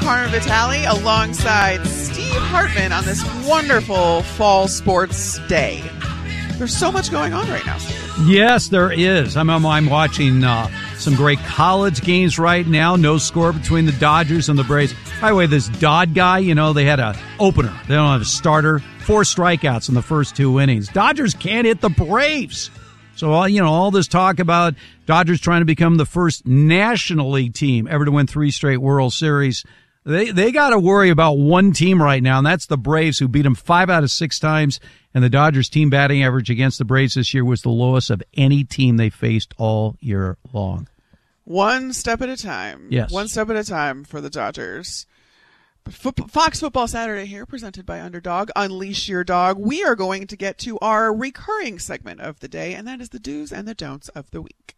Carmen Vitale alongside Steve Hartman on this wonderful fall sports day. There's so much going on right now, Steve. Yes, there is. I'm watching some great college games right now. No score between the Dodgers and the Braves. By the way, this Dodd guy, they had an opener. They don't have a starter. 4 strikeouts in the first 2 innings. Dodgers can't hit the Braves. So, all this talk about Dodgers trying to become the first National League team ever to win 3 straight World Series. They got to worry about one team right now, and that's the Braves, who beat them 5 out of 6 times. And the Dodgers' team batting average against the Braves this year was the lowest of any team they faced all year long. One step at a time. Yes. One step at a time for the Dodgers. Fox Football Saturday here, presented by Underdog. Unleash your dog. We are going to get to our recurring segment of the day, and that is the do's and the don'ts of the week.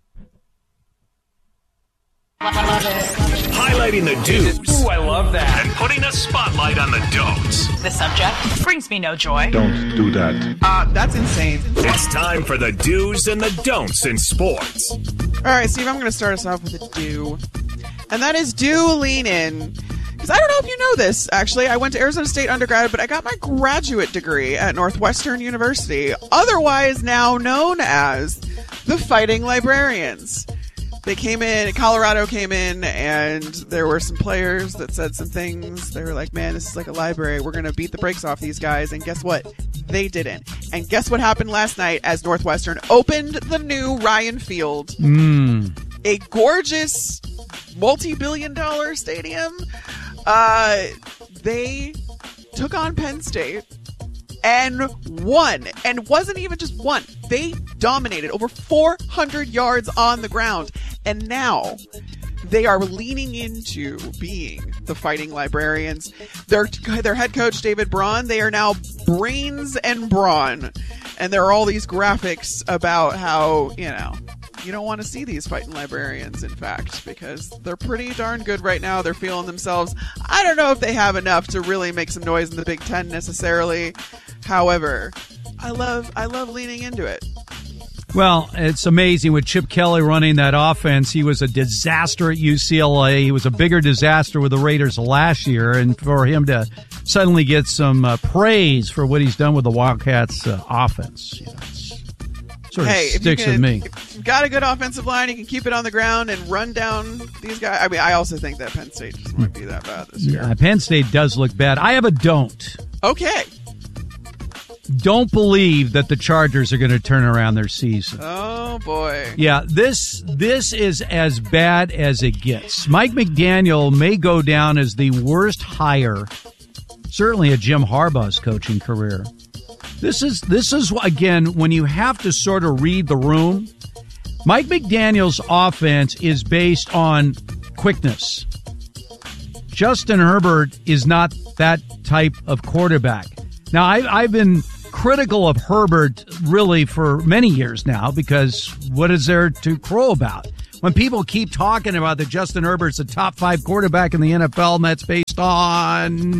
Highlighting the do's. Ooh, I love that. And putting a spotlight on the don'ts. The subject brings me no joy. Don't do that. That's insane. It's time for the do's and the don'ts in sports. All right, Steve, I'm going to start us off with a do. And that is do lean in. Because I don't know if you know this, actually. I went to Arizona State undergrad, but I got my graduate degree at Northwestern University, otherwise now known as the Fighting Librarians. They came in, Colorado came in, and there were some players that said some things. They were like, man, this is like a library. We're going to beat the brakes off these guys. And guess what? They didn't. And guess what happened last night as Northwestern opened the new Ryan Field? A gorgeous multi-billion-dollar stadium. They took on Penn State and won. And wasn't even just one. They dominated over 400 yards on the ground. And now they are leaning into being the Fighting Librarians. Their head coach, David Braun, they are now Brains and Brawn. And there are all these graphics about how, you don't want to see these Fighting Librarians, in fact, because they're pretty darn good right now. They're feeling themselves. I don't know if they have enough to really make some noise in the Big Ten necessarily. However, I love leaning into it. Well, it's amazing with Chip Kelly running that offense. He was a disaster at UCLA. He was a bigger disaster with the Raiders last year. And for him to suddenly get some praise for what he's done with the Wildcats offense, sort of sticks with me. If you've got a good offensive line, you can keep it on the ground and run down these guys. I mean, I also think that Penn State just might be that bad this year. Yeah, Penn State does look bad. I have a don't. Okay. Don't believe that the Chargers are going to turn around their season. Oh, boy. Yeah, this is as bad as it gets. Mike McDaniel may go down as the worst hire, certainly of Jim Harbaugh's coaching career. This is again, when you have to sort of read the room. Mike McDaniel's offense is based on quickness. Justin Herbert is not that type of quarterback. Now, I've been critical of Herbert really for many years now, because what is there to crow about? When people keep talking about that Justin Herbert's a top 5 quarterback in the NFL, and that's based on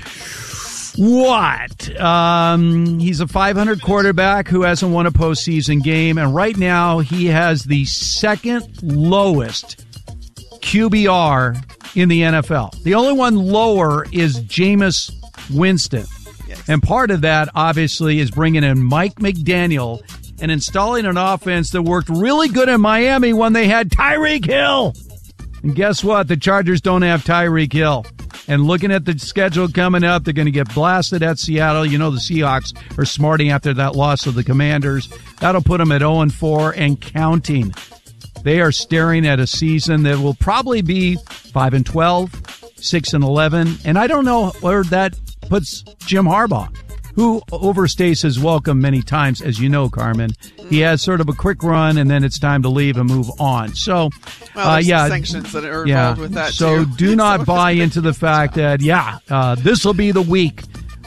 what? He's a 500 quarterback who hasn't won a postseason game, and right now he has the second lowest QBR in the NFL. The only one lower is Jameis Winston. And part of that, obviously, is bringing in Mike McDaniel and installing an offense that worked really good in Miami when they had Tyreek Hill. And guess what? The Chargers don't have Tyreek Hill. And looking at the schedule coming up, they're going to get blasted at Seattle. The Seahawks are smarting after that loss of the Commanders. That'll put them at 0-4 and counting. They are staring at a season that will probably be 5-12, 6-11. And I don't know where that puts Jim Harbaugh, who overstays his welcome many times, as you know, Carmen. He has sort of a quick run, and then it's time to leave and move on. So, sanctions that are involved with that, so too. do not buy into the fact that, this will be the week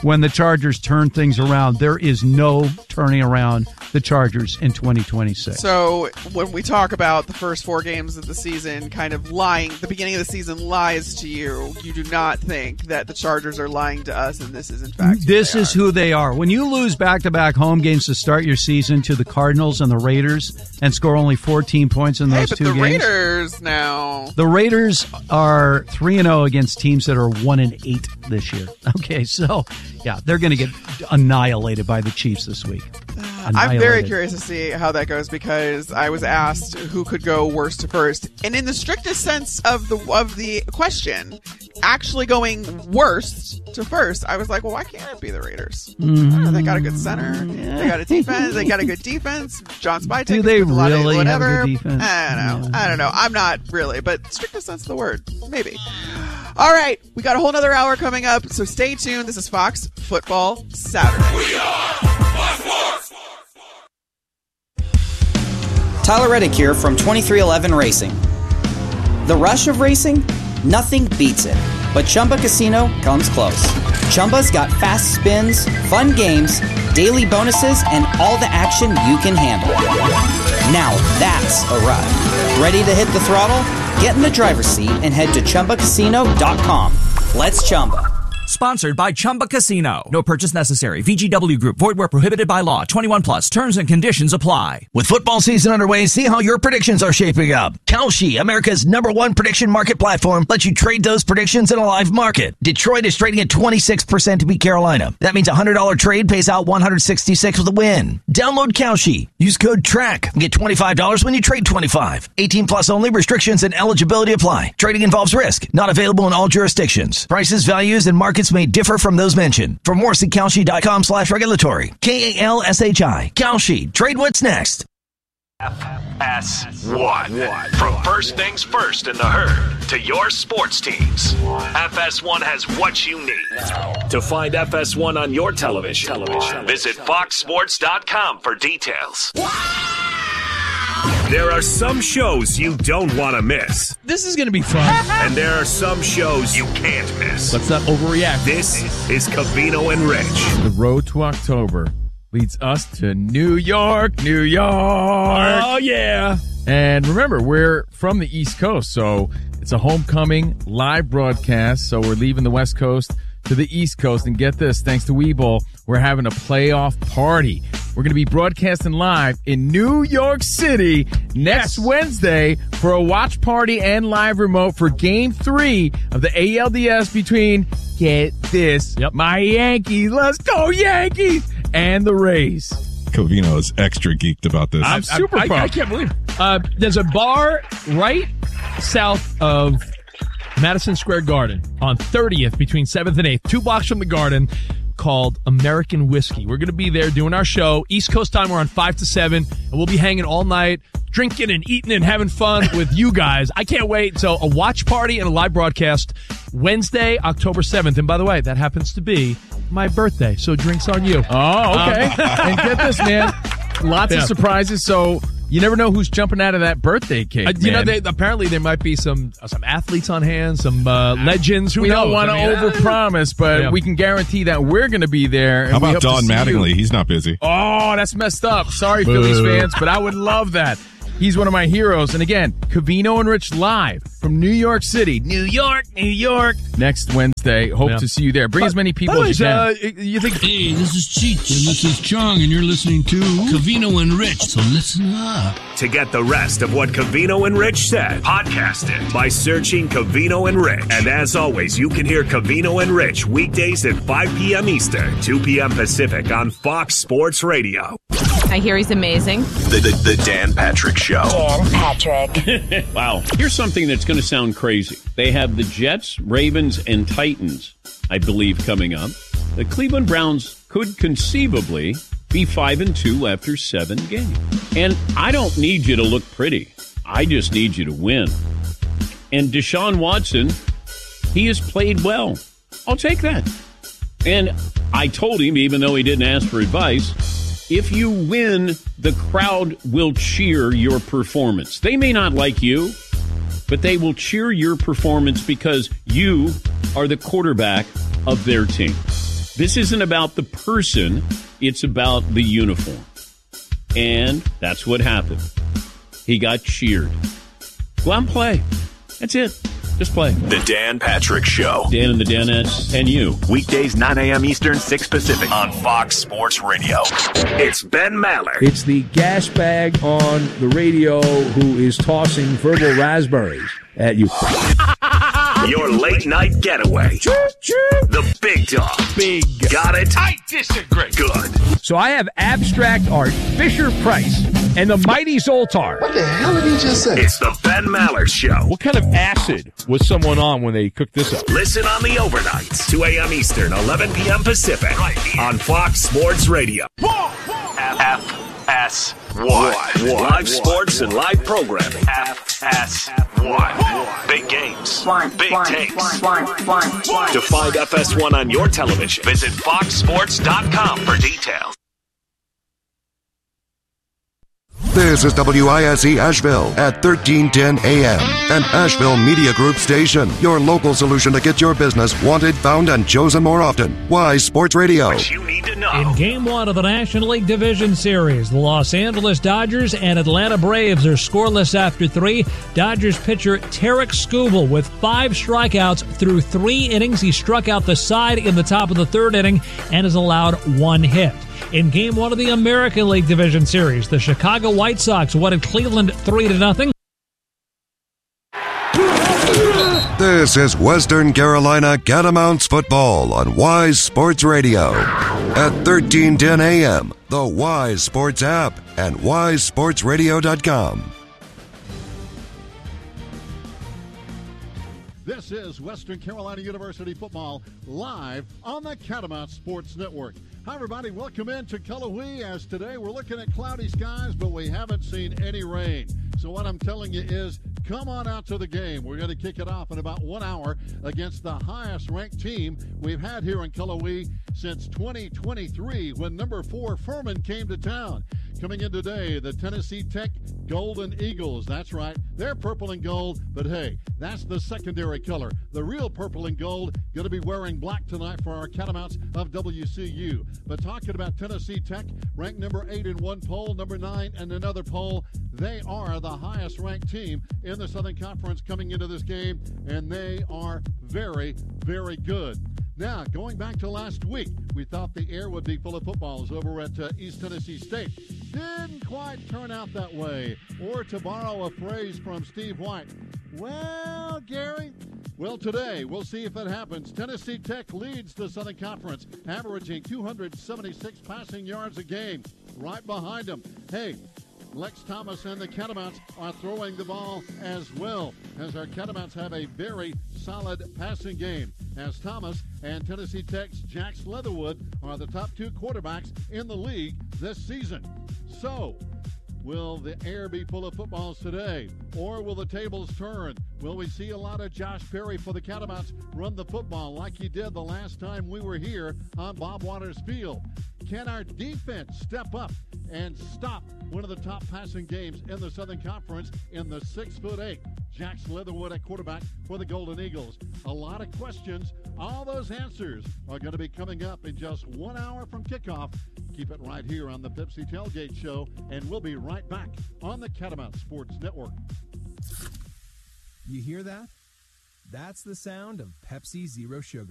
when the Chargers turn things around. There is no turning around the Chargers in 2026. So when we talk about the first 4 games of the season kind of lying, the beginning of the season lies to you, you do not think that the Chargers are lying to us, and this is in fact this is who they are. When you lose back-to-back home games to start your season to the Cardinals and the Raiders and score only 14 points in those 2 games. Hey, but the Raiders now. The Raiders are 3-0 against teams that are 1-8 this year. Okay, so yeah, they're going to get annihilated by the Chiefs this week. I'm very curious to see how that goes, because I was asked who could go worst to first, and in the strictest sense of the question, actually going worst to first, I was like, well, why can't it be the Raiders? They got a good center, they got a defense, they got a good defense. John Spytek. Do they really have a good defense? I don't know. I'm not really, but strictest sense of the word, maybe. All right, we got a whole nother hour coming up, so stay tuned. This is Fox Football Saturday. We are Fox Sports. Tyler Reddick here from 2311 Racing. The rush of racing? Nothing beats it. But Chumba Casino comes close. Chumba's got fast spins, fun games, daily bonuses, and all the action you can handle. Now that's a ride. Ready to hit the throttle? Get in the driver's seat and head to ChumbaCasino.com. Let's Chumba. Sponsored by Chumba Casino. No purchase necessary. VGW Group. Void where prohibited by law. 21 plus. Terms and conditions apply. With football season underway, see how your predictions are shaping up. Kalshi, America's #1 prediction market platform, lets you trade those predictions in a live market. Detroit is trading at 26% to beat Carolina. That means a $100 trade pays out $166 with a win. Download Kalshi. Use code TRACK and get $25 when you trade $25. 18 plus only. Restrictions and eligibility apply. Trading involves risk. Not available in all jurisdictions. Prices, values, and markets may differ from those mentioned. For more, see Kalshi.com/regulatory. KALSHI. Kalshi. Trade what's next. FS1. From first things first in the herd to your sports teams, FS1 has what you need. To find FS1 on your television, visit foxsports.com for details. There are some shows you don't want to miss. This is going to be fun. And there are some shows you can't miss. Let's not overreact. This is Covino and Rich. The road to October leads us to New York, New York. Oh, yeah. And remember, we're from the East Coast, so it's a homecoming live broadcast. So we're leaving the West Coast to the East Coast. And get this, thanks to Webull, we're having a playoff party. We're going to be broadcasting live in New York City next Wednesday for a watch party and live remote for Game 3 of the ALDS between, get this, my Yankees, let's go Yankees, and the Rays. Covino is extra geeked about this. I'm super pumped. I can't believe it. There's a bar right south of Madison Square Garden on 30th between 7th and 8th, 2 blocks from the Garden, called American Whiskey. We're going to be there doing our show. East Coast time, we're on 5 to 7, and we'll be hanging all night, drinking and eating and having fun with you guys. I can't wait. So a watch party and a live broadcast Wednesday, October 7th. And by the way, that happens to be my birthday, so drinks on you. Oh, okay. And get this, man. Lots of surprises, so you never know who's jumping out of that birthday cake, apparently there might be some athletes on hand, some legends. Who knows? We don't want to overpromise, but we can guarantee that we're going to be there. How about Don Mattingly? He's not busy. Oh, that's messed up. Sorry, Phillies fans, but I would love that. He's one of my heroes. And again, Covino and Rich live from New York City. New York, New York. Next Wednesday. Hope to see you there. Bring as many people as you can. You think, hey, this is Cheech and this is Chong, and you're listening to Covino and Rich. So listen up. To get the rest of what Covino and Rich said, podcast it by searching Covino and Rich. And as always, you can hear Covino and Rich weekdays at 5 p.m. Eastern, 2 p.m. Pacific on Fox Sports Radio. I hear he's amazing. The Dan Patrick Show. Dan Patrick. Wow. Here's something that's going to sound crazy. They have the Jets, Ravens, and Titans, I believe, coming up. The Cleveland Browns could conceivably be 5-2 after 7 games. And I don't need you to look pretty. I just need you to win. And Deshaun Watson, he has played well. I'll take that. And I told him, even though he didn't ask for advice, if you win, the crowd will cheer your performance. They may not like you, but they will cheer your performance because you are the quarterback of their team. This isn't about the person, it's about the uniform. And that's what happened. He got cheered. Go out and play. That's it. Just play. The Dan Patrick Show. Dan and the Danettes and you. Weekdays 9 a.m. Eastern, 6 Pacific on Fox Sports Radio. It's Ben Maller. It's the gas bag on the radio who is tossing verbal raspberries at you. Your late night getaway. The big dog. Big. Got it? I disagree. Good. So I have abstract art, Fisher-Price, and the mighty Zoltar. What the hell did he just say? It's the Ben Maller Show. What kind of acid was someone on when they cooked this up? Listen on the overnights, 2 a.m. Eastern, 11 p.m. Pacific, right here on Fox Sports Radio. FS1. Live sports and live programming. FS1. Big games. Big takes. To find FS1 on your television, visit foxsports.com for details. This is WISE Asheville at 1310 AM, an Asheville Media Group station. Your local solution to get your business wanted, found, and chosen more often. Wise Sports Radio. What you need to know. In Game 1 of the National League Division Series, the Los Angeles Dodgers and Atlanta Braves are scoreless after 3. Dodgers pitcher Tarek Skubal with 5 strikeouts through 3 innings. He struck out the side in the top of the 3rd inning and has allowed 1 hit. In Game 1 of the American League Division Series, the Chicago White Sox won at Cleveland 3-0. This is Western Carolina Catamounts football on Wise Sports Radio at 1310 AM, the Wise Sports app, and wisesportsradio.com. This is Western Carolina University football live on the Catamount Sports Network. Hi, everybody. Welcome in to Cullowhee, as today we're looking at cloudy skies, but we haven't seen any rain. So what I'm telling you is come on out to the game. We're going to kick it off in about 1 hour against the highest-ranked team we've had here in Cullowhee since 2023 when number 4 Furman came to town. Coming in today, the Tennessee Tech Golden Eagles. That's right. They're purple and gold, but hey, that's the secondary color. The real purple and gold going to be wearing black tonight for our Catamounts of WCU. But talking about Tennessee Tech, ranked number 8 in one poll, number 9 in another poll. They are the highest-ranked team in the Southern Conference coming into this game, and they are very, very good. Now, going back to last week, we thought the air would be full of footballs over at East Tennessee State. Didn't quite turn out that way. Or to borrow a phrase from Steve White, well, Gary, well, today we'll see if it happens. Tennessee Tech leads the Southern Conference, averaging 276 passing yards a game. Right behind them, hey, Lex Thomas and the Catamounts are throwing the ball as well, as our Catamounts have a very solid passing game, as Thomas and Tennessee Tech's Jax Leatherwood are the top 2 quarterbacks in the league this season. So, will the air be full of footballs today, or will the tables turn? Will we see a lot of Josh Perry for the Catamounts run the football like he did the last time we were here on Bob Waters Field? Can our defense step up and stop one of the top passing games in the Southern Conference in the 6'8" Jax Leatherwood at quarterback for the Golden Eagles? A lot of questions. All those answers are going to be coming up in just 1 hour from kickoff. Keep it right here on the Pepsi Tailgate Show, and we'll be right back on the Catamount Sports Network. You hear that? That's the sound of Pepsi Zero Sugar.